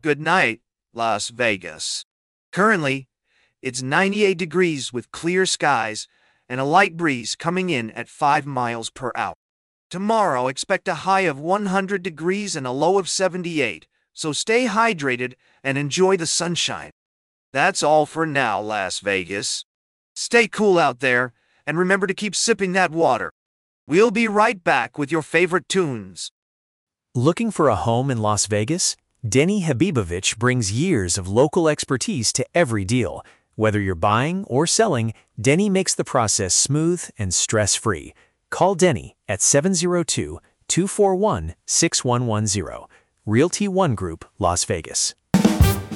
Good night, Las Vegas. Currently, it's 98 degrees with clear skies and a light breeze coming in at 5 miles per hour. Tomorrow, expect a high of 100 degrees and a low of 78, so stay hydrated and enjoy the sunshine. That's all for now, Las Vegas. Stay cool out there, and remember to keep sipping that water. We'll be right back with your favorite tunes. Looking for a home in Las Vegas? Denny Habibovich brings years of local expertise to every deal. Whether you're buying or selling, Denny makes the process smooth and stress-free. Call Denny at 702-241-6110. Realty One Group, Las Vegas.